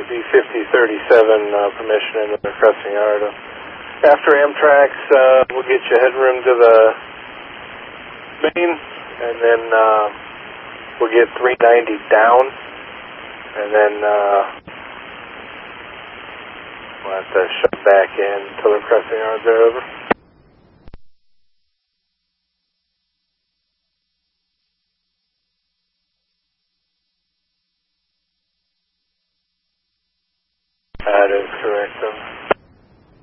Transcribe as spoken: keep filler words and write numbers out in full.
to be fifty thirty-seven uh, permission into the crossing yard. After Amtrak's, uh, we'll get you headroom to the main, and then uh, we'll get three ninety down, and then uh, we'll have to shut back in until the crossing yards are over.